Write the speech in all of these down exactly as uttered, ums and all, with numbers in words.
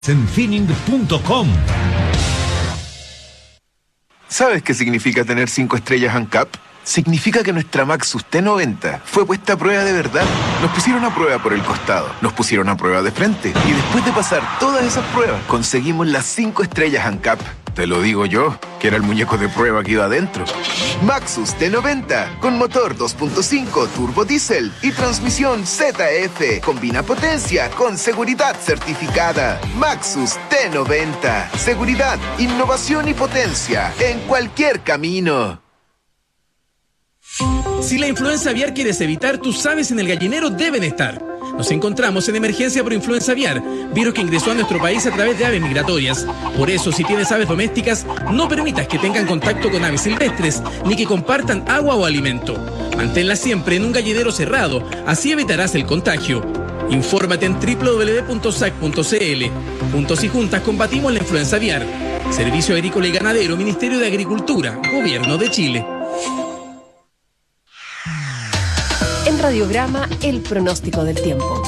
en finning punto com. ¿Sabes qué significa tener cinco estrellas ANCAP? Significa que nuestra Maxus T noventa fue puesta a prueba de verdad. Nos pusieron a prueba por el costado, nos pusieron a prueba de frente y después de pasar todas esas pruebas conseguimos las cinco estrellas ANCAP. Te lo digo yo, que era el muñeco de prueba que iba adentro. Maxus T noventa, con motor dos punto cinco turbo diésel y transmisión Z F. Combina potencia con seguridad certificada. Maxus T noventa. Seguridad, innovación y potencia en cualquier camino. Si la influenza aviar quieres evitar, tus aves en el gallinero deben estar. Nos encontramos en emergencia por influenza aviar, virus que ingresó a nuestro país a través de aves migratorias. Por eso, si tienes aves domésticas, no permitas que tengan contacto con aves silvestres, ni que compartan agua o alimento. Manténlas siempre en un gallinero cerrado, así evitarás el contagio. Infórmate en doble u doble u doble u punto s a c punto c l. Juntos y juntas combatimos la influenza aviar. Servicio Agrícola y Ganadero, Ministerio de Agricultura, Gobierno de Chile. En Radiograma, el pronóstico del tiempo.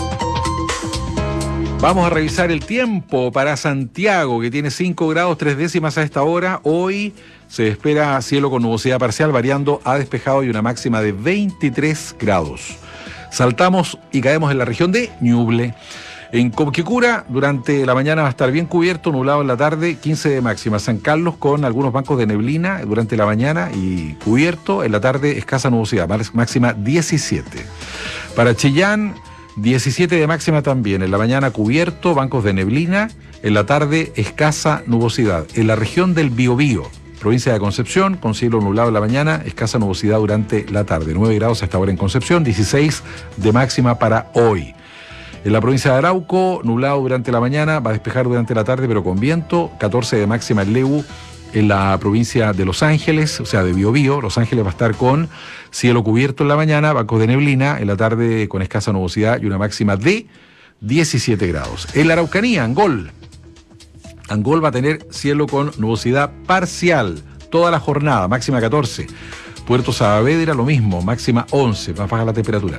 Vamos a revisar el tiempo para Santiago, que tiene cinco grados tres décimas a esta hora. Hoy se espera cielo con nubosidad parcial, variando a despejado y una máxima de veintitrés grados. Saltamos y caemos en la región de Ñuble. En Coquecura, durante la mañana va a estar bien cubierto, nublado en la tarde, quince de máxima. San Carlos con algunos bancos de neblina durante la mañana y cubierto. En la tarde, escasa nubosidad, máxima diecisiete. Para Chillán, diecisiete de máxima también. En la mañana cubierto, bancos de neblina. En la tarde, escasa nubosidad. En la región del Biobío, provincia de Concepción, con cielo nublado en la mañana, escasa nubosidad durante la tarde. nueve grados hasta ahora en Concepción, dieciséis de máxima para hoy. En la provincia de Arauco, nublado durante la mañana, va a despejar durante la tarde, pero con viento, catorce de máxima en Lebu. En la provincia de Los Ángeles, o sea, de Biobío, Los Ángeles va a estar con cielo cubierto en la mañana, bancos de neblina, en la tarde con escasa nubosidad y una máxima de diecisiete grados. En la Araucanía, Angol. Angol va a tener cielo con nubosidad parcial toda la jornada, máxima catorce. Puerto Saavedra lo mismo, máxima once, más baja la temperatura.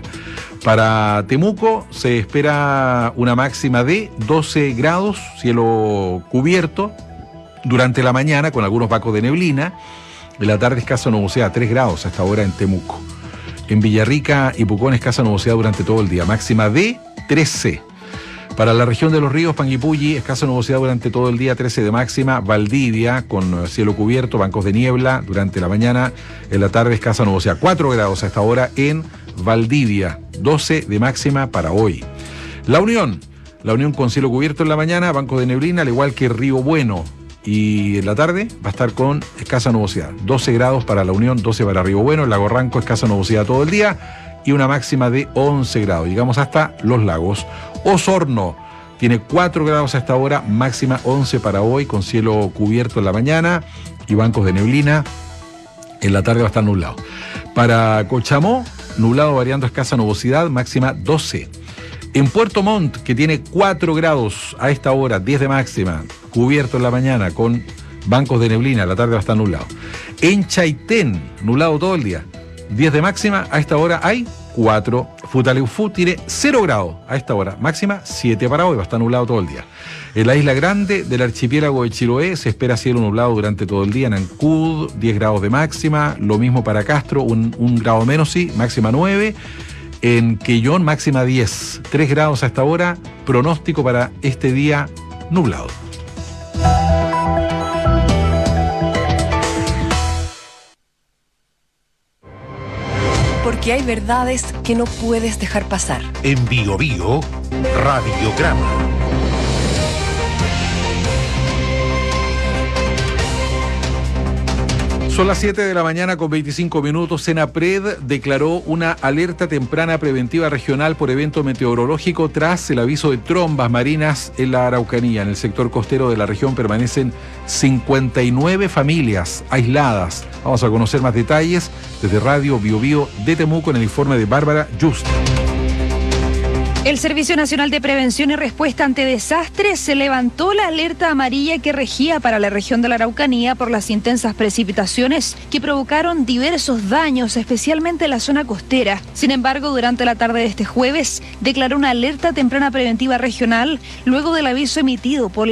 Para Temuco se espera una máxima de doce grados, cielo cubierto durante la mañana con algunos bancos de neblina. En la tarde escasa nubosidad, tres grados hasta ahora en Temuco. En Villarrica y Pucón escasa nubosidad durante todo el día, máxima de trece. Para la región de los ríos, Panguipulli, escasa nubosidad durante todo el día, trece de máxima. Valdivia, con cielo cubierto, bancos de niebla durante la mañana. En la tarde, escasa nubosidad, cuatro grados hasta ahora en Valdivia, doce de máxima para hoy. La Unión, la Unión con cielo cubierto en la mañana, bancos de neblina, al igual que Río Bueno. Y en la tarde va a estar con escasa nubosidad, doce grados para La Unión, doce para Río Bueno. Lago Ranco, escasa nubosidad todo el día y una máxima de once grados. Llegamos hasta Los Lagos. Osorno tiene cuatro grados a esta hora, máxima once para hoy, con cielo cubierto en la mañana y bancos de neblina. En la tarde va a estar nublado. Para Cochamó, nublado variando a escasa nubosidad, máxima doce. En Puerto Montt, que tiene cuatro grados a esta hora, diez de máxima, cubierto en la mañana con bancos de neblina, en la tarde va a estar nublado. En Chaitén, nublado todo el día, diez de máxima, a esta hora hay cuatro. Futaleufú tiene cero grados a esta hora, máxima siete para hoy, va a estar nublado todo el día. En la isla grande del archipiélago de Chiloé se espera cielo nublado durante todo el día. En Ancud, diez grados de máxima, lo mismo para Castro, un, un grado menos, sí, máxima nueve. En Quellón, máxima diez, tres grados a esta hora, pronóstico para este día nublado. Porque hay verdades que no puedes dejar pasar. En Bio Bio, Radiograma. Son las siete de la mañana con veinticinco minutos. Senapred declaró una alerta temprana preventiva regional por evento meteorológico tras el aviso de trombas marinas en la Araucanía. En el sector costero de la región permanecen cincuenta y nueve familias aisladas. Vamos a conocer más detalles desde Radio Bio Bio de Temuco en el informe de Bárbara Just. El Servicio Nacional de Prevención y Respuesta ante Desastres se levantó la alerta amarilla que regía para la región de la Araucanía por las intensas precipitaciones que provocaron diversos daños, especialmente en la zona costera. Sin embargo, durante la tarde de este jueves, declaró una alerta temprana preventiva regional luego del aviso emitido por la